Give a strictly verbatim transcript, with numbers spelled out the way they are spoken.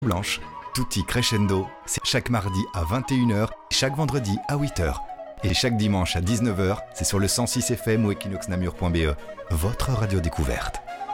Blanche. Tutti Crescendo, c'est chaque mardi à vingt et une heures, chaque vendredi à huit heures. Et chaque dimanche à dix-neuf heures, c'est sur le cent six F M ou equinox namur point b e, votre radio découverte.